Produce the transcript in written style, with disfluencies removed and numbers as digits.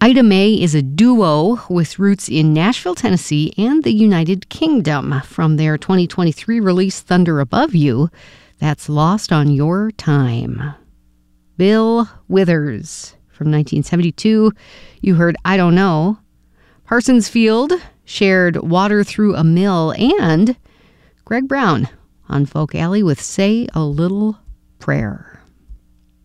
Ida Mae is a duo with roots in Nashville, Tennessee, and the United Kingdom. From their 2023 release, Thunder Above You, that's Lost on Your Time. Bill Withers, from 1972, you heard I Don't Know. Parsons Field shared Water Through a Mill, and Greg Brown on Folk Alley with Say a Little Prayer.